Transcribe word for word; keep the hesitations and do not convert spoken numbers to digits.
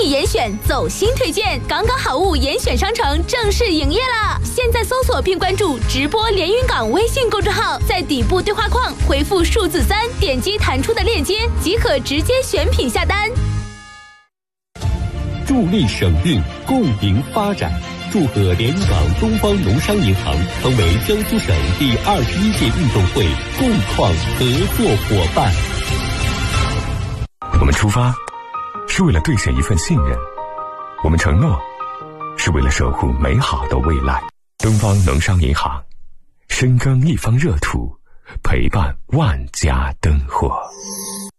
你严选，走心推荐，港港好物严选商城正式营业了！现在搜索并关注直播连云港微信公众号，在底部对话框回复数字三，点击弹出的链接即可直接选品下单。 助力省运，共赢发展。祝贺连云港东方农商银行成为江苏省第二十一届运动会共创合作伙伴。 我们出发是为了兑现一份信任，我们承诺是为了守护美好的未来。东方农商银行，深耕一方热土，陪伴万家灯火。